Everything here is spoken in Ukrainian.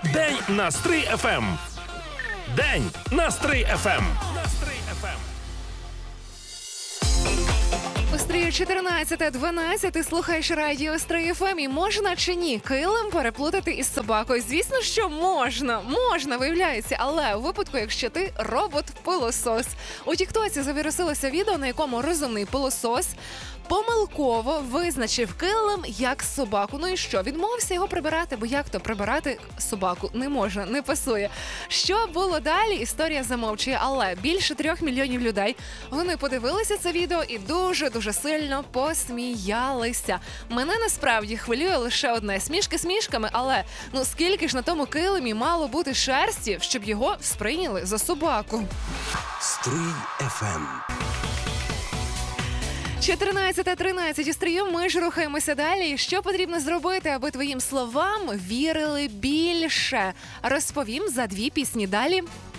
День на Стрий ФМ. День на Стрий ФМ. У Стрію 14:12 слухаєш радіо Стрий ФМ. І можна чи ні килим переплутати із собакою? Звісно, що можна. Можна, виявляється. Але у випадку, якщо ти робот-пилосос. У тіктоці завірусилося відео, на якому розумний пилосос помилково визначив килим як собаку. Ну і що? Відмовився його прибирати, бо як то прибирати собаку? Не можна, не пасує. Що було далі? Історія замовчує, але більше 3 мільйонів людей, вони подивилися це відео і дуже сильно посміялися. Мене насправді хвилює лише одне. Смішки смішками, але скільки ж на тому килимі мало бути шерсті, щоб його сприйняли за собаку? Стрий ФМ. 14:13 у Стрию. Ми ж рухаємося далі. Що потрібно зробити, аби твоїм словам вірили більше? Розповім за 2 пісні далі.